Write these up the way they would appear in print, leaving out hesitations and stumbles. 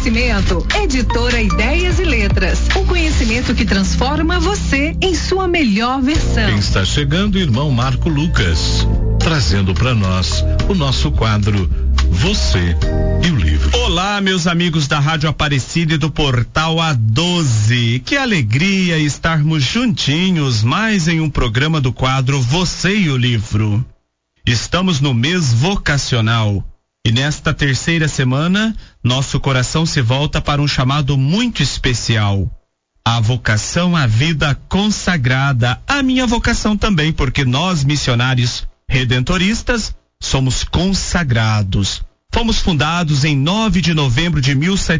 Oferecimento, Editora Ideias e Letras. O conhecimento que transforma você em sua melhor versão. Está chegando o irmão Marco Lucas, trazendo para nós o nosso quadro Você e o Livro. Olá, meus amigos da Rádio Aparecida e do Portal A12. Que alegria estarmos juntinhos mais em um programa do quadro Você e o Livro. Estamos no mês vocacional e nesta terceira semana nosso coração se volta para um chamado muito especial. A vocação à vida consagrada, a minha vocação também, porque nós missionários redentoristas somos consagrados. Fomos fundados em 9 de novembro de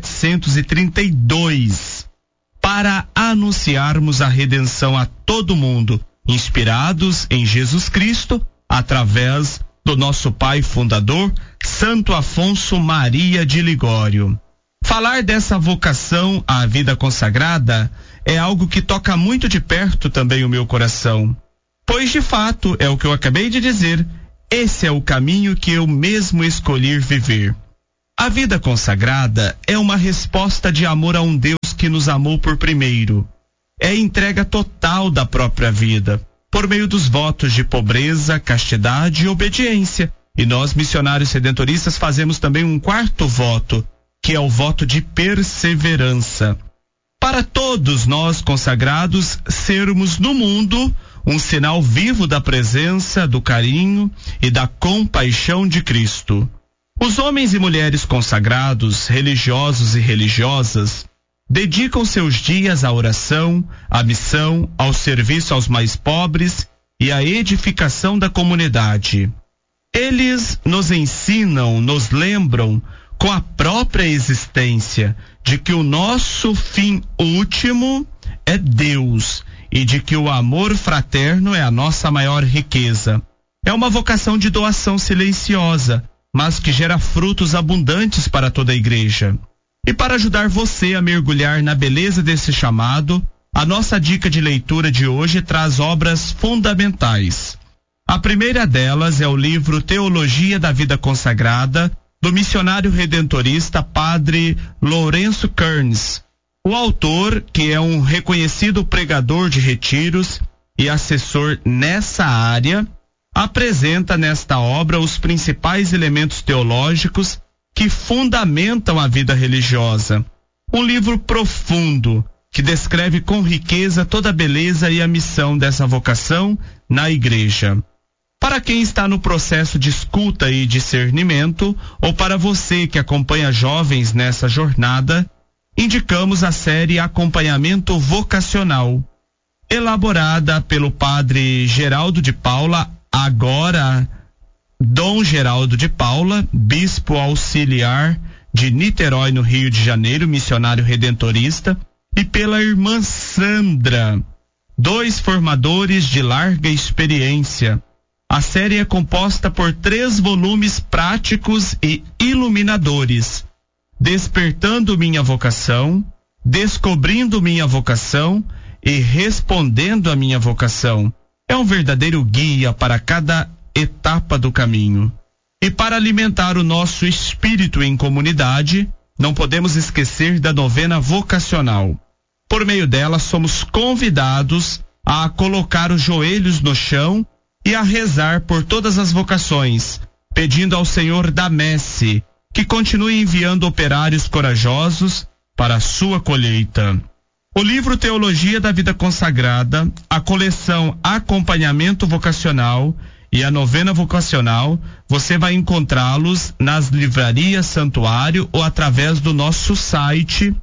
1732 para anunciarmos a redenção a todo mundo, inspirados em Jesus Cristo, através do nosso pai fundador, Santo Afonso Maria de Ligório. Falar dessa vocação à vida consagrada é algo que toca muito de perto também o meu coração, pois de fato é o que eu acabei de dizer. Esse é o caminho que eu mesmo escolhi viver. A vida consagrada é uma resposta de amor a um Deus que nos amou por primeiro. É entrega total da própria vida, por meio dos votos de pobreza, castidade e obediência. E nós, missionários redentoristas, fazemos também um quarto voto, que é o voto de perseverança. Para todos nós consagrados sermos no mundo um sinal vivo da presença, do carinho e da compaixão de Cristo. Os homens e mulheres consagrados, religiosos e religiosas, dedicam seus dias à oração, à missão, ao serviço aos mais pobres e à edificação da comunidade. Eles nos ensinam, nos lembram, com a própria existência, de que o nosso fim último é Deus e de que o amor fraterno é a nossa maior riqueza. É uma vocação de doação silenciosa, mas que gera frutos abundantes para toda a igreja. E para ajudar você a mergulhar na beleza desse chamado, a nossa dica de leitura de hoje traz obras fundamentais. A primeira delas é o livro Teologia da Vida Consagrada, do missionário redentorista Padre Lourenço Kearns. O autor, que é um reconhecido pregador de retiros e assessor nessa área, apresenta nesta obra os principais elementos teológicos que fundamentam a vida religiosa. Um livro profundo, que descreve com riqueza toda a beleza e a missão dessa vocação na igreja. Para quem está no processo de escuta e discernimento, ou para você que acompanha jovens nessa jornada, indicamos a série Acompanhamento Vocacional, elaborada pelo padre Geraldo de Paula, agora Dom Geraldo de Paula, bispo auxiliar de Niterói, no Rio de Janeiro, missionário redentorista, e pela irmã Sandra, dois formadores de larga experiência. A série é composta por 3 volumes práticos e iluminadores: Despertando Minha Vocação, Descobrindo Minha Vocação e Respondendo a Minha Vocação. É um verdadeiro guia para cada etapa do caminho. E para alimentar o nosso espírito em comunidade, não podemos esquecer da novena vocacional. Por meio dela, somos convidados a colocar os joelhos no chão e a rezar por todas as vocações, pedindo ao Senhor da Messe que continue enviando operários corajosos para a sua colheita. O livro Teologia da Vida Consagrada, a coleção Acompanhamento Vocacional e a novena vocacional, você vai encontrá-los nas livrarias Santuário ou através do nosso site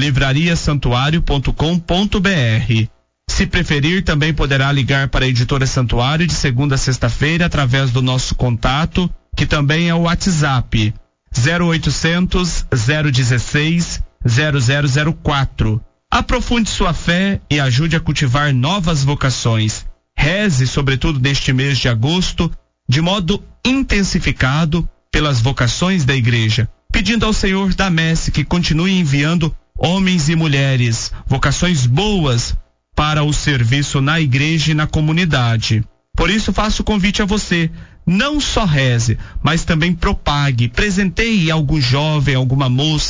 livrariasantuario.com.br. Se preferir, também poderá ligar para a Editora Santuário de segunda a sexta-feira através do nosso contato, que também é o WhatsApp 0800 016 0004. Aprofunde sua fé e ajude a cultivar novas vocações. Reze, sobretudo neste mês de agosto, de modo intensificado pelas vocações da igreja, pedindo ao Senhor da Messe que continue enviando homens e mulheres, vocações boas para o serviço na igreja e na comunidade. Por isso faço o convite a você, não só reze, mas também propague, presenteie algum jovem, alguma moça,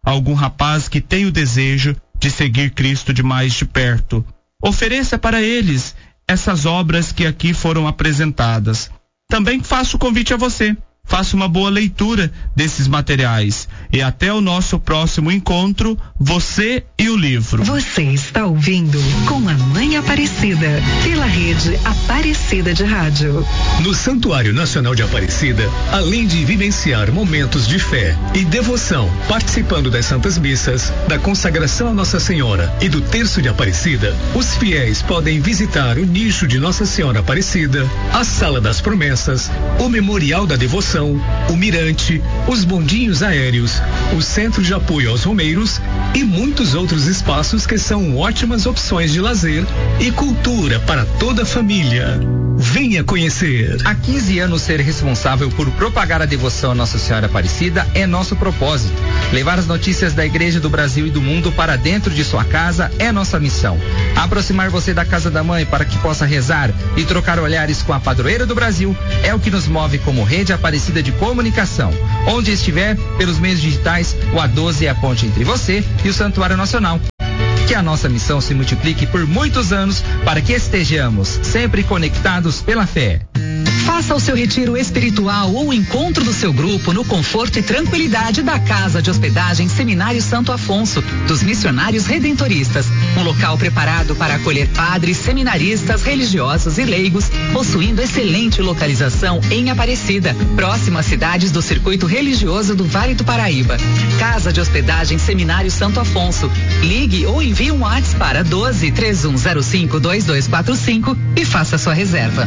algum rapaz que tem o desejo de seguir Cristo de mais de perto. Ofereça para eles essas obras que aqui foram apresentadas. Também faço o convite a você. Faça uma boa leitura desses materiais. E até o nosso próximo encontro, você e o livro. Você está ouvindo Com a Mãe Aparecida, pela rede Aparecida de Rádio. No Santuário Nacional de Aparecida, além de vivenciar momentos de fé e devoção, participando das Santas Missas, da consagração a Nossa Senhora e do Terço de Aparecida, os fiéis podem visitar o nicho de Nossa Senhora Aparecida, a Sala das Promessas, o Memorial da Devoção, o Mirante, os bondinhos aéreos, o Centro de Apoio aos Romeiros e muitos outros espaços que são ótimas opções de lazer e cultura para toda a família. Venha conhecer. Há 15 anos, ser responsável por propagar a devoção a Nossa Senhora Aparecida é nosso propósito. Levar as notícias da Igreja do Brasil e do mundo para dentro de sua casa é nossa missão. Aproximar você da Casa da Mãe para que possa rezar e trocar olhares com a padroeira do Brasil é o que nos move como Rede Aparecida de Comunicação. Onde estiver, pelos meios digitais, o A12 é a ponte entre você e o Santuário Nacional. Que a nossa missão se multiplique por muitos anos para que estejamos sempre conectados pela fé. Faça o seu retiro espiritual ou o encontro do seu grupo no conforto e tranquilidade da Casa de Hospedagem Seminário Santo Afonso, dos Missionários Redentoristas. Um local preparado para acolher padres, seminaristas, religiosos e leigos, possuindo excelente localização em Aparecida, próximo às cidades do circuito religioso do Vale do Paraíba. Casa de Hospedagem Seminário Santo Afonso. Ligue ou envie um WhatsApp para 12-3105-2245 e faça sua reserva.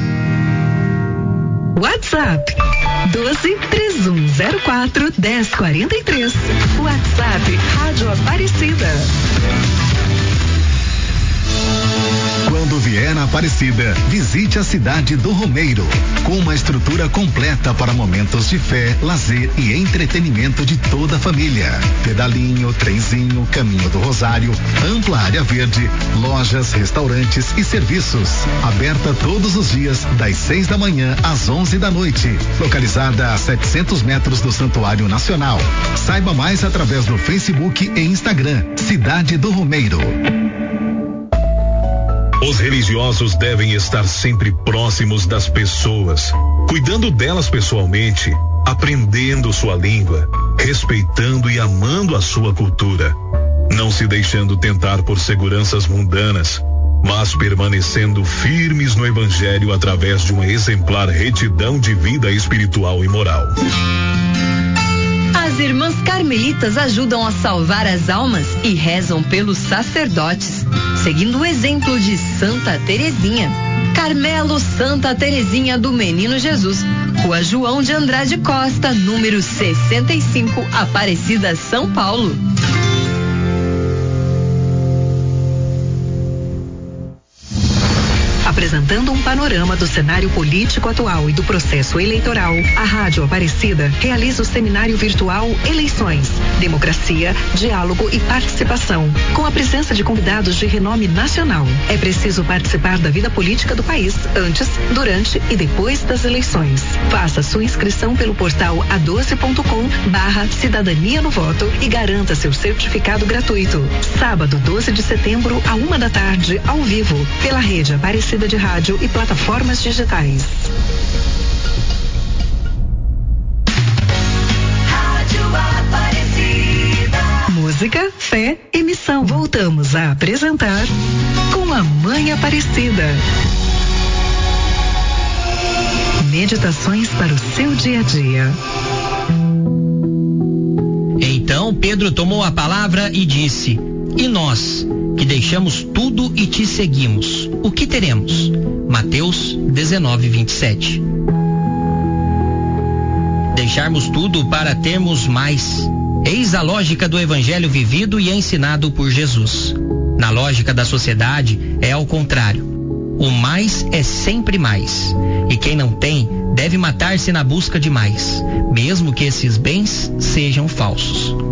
WhatsApp 12-3104-1043. WhatsApp Rádio Aparecida. Quando vier a Aparecida, visite a cidade do Romeiro, com uma estrutura completa para momentos de fé, lazer e entretenimento de toda a família. Pedalinho, trenzinho, caminho do Rosário, ampla área verde, lojas, restaurantes e serviços. Aberta todos os dias, das 6 da manhã às 11 da noite. Localizada a 700 metros do Santuário Nacional. Saiba mais através do Facebook e Instagram. Cidade do Romeiro. Os religiosos devem estar sempre próximos das pessoas, cuidando delas pessoalmente, aprendendo sua língua, respeitando e amando a sua cultura, não se deixando tentar por seguranças mundanas, mas permanecendo firmes no Evangelho através de uma exemplar retidão de vida espiritual e moral. As irmãs carmelitas ajudam a salvar as almas e rezam pelos sacerdotes, seguindo o exemplo de Santa Terezinha. Carmelo Santa Terezinha do Menino Jesus, Rua João de Andrade Costa, número 65, Aparecida, São Paulo. Apresentando um panorama do cenário político atual e do processo eleitoral, a Rádio Aparecida realiza o seminário virtual Eleições, Democracia, Diálogo e Participação, com a presença de convidados de renome nacional. É preciso participar da vida política do país antes, durante e depois das eleições. Faça sua inscrição pelo portal a12.com/cidadania no voto e garanta seu certificado gratuito. Sábado, 12 de setembro, à 1 da tarde, ao vivo, pela Rede Aparecida de Rádio e plataformas digitais. Rádio Aparecida. Música, fé e missão. Voltamos a apresentar Com a Mãe Aparecida. Meditações para o seu dia a dia. Então Pedro tomou a palavra e disse: E nós, que deixamos tudo e te seguimos, o que teremos? Mateus 19:27. Deixarmos tudo para termos mais. Eis a lógica do evangelho vivido e ensinado por Jesus. Na lógica da sociedade é ao contrário. O mais é sempre mais. E quem não tem deve matar-se na busca de mais, mesmo que esses bens sejam falsos.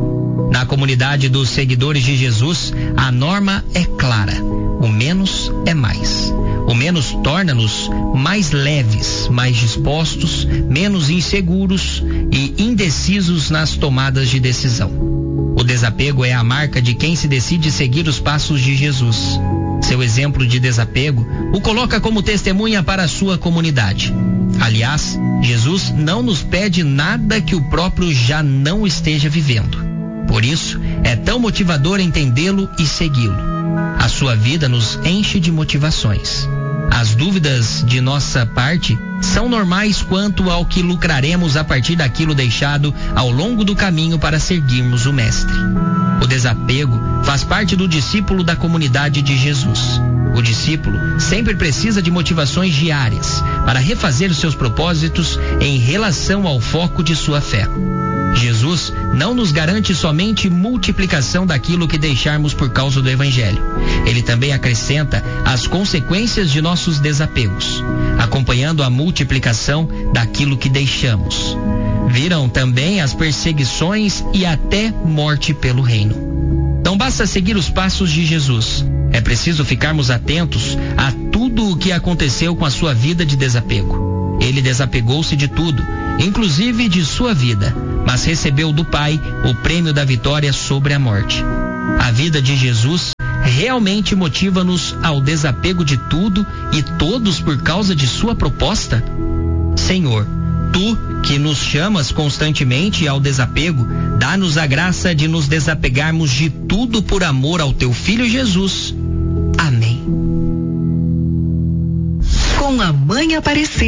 Na comunidade dos seguidores de Jesus, a norma é clara: o menos é mais. O menos torna-nos mais leves, mais dispostos, menos inseguros e indecisos nas tomadas de decisão. O desapego é a marca de quem se decide seguir os passos de Jesus. Seu exemplo de desapego o coloca como testemunha para a sua comunidade. Aliás, Jesus não nos pede nada que o próprio já não esteja vivendo. Por isso, é tão motivador entendê-lo e segui-lo. A sua vida nos enche de motivações. As dúvidas de nossa parte são normais quanto ao que lucraremos a partir daquilo deixado ao longo do caminho para seguirmos o Mestre. O desapego faz parte do discípulo da comunidade de Jesus. O discípulo sempre precisa de motivações diárias para refazer os seus propósitos em relação ao foco de sua fé. Jesus não nos garante somente multiplicação daquilo que deixarmos por causa do Evangelho. Ele também acrescenta as consequências de nossos desapegos, acompanhando a multiplicação daquilo que deixamos. Virão também as perseguições e até morte pelo reino. Não basta seguir os passos de Jesus. É preciso ficarmos atentos a tudo o que aconteceu com a sua vida de desapego. Ele desapegou-se de tudo, inclusive de sua vida, mas recebeu do Pai o prêmio da vitória sobre a morte. A vida de Jesus realmente motiva-nos ao desapego de tudo e todos por causa de sua proposta? Senhor, Tu que nos chamas constantemente ao desapego, dá-nos a graça de nos desapegarmos de tudo por amor ao Teu Filho Jesus. Amém. Com a Mãe Aparecida.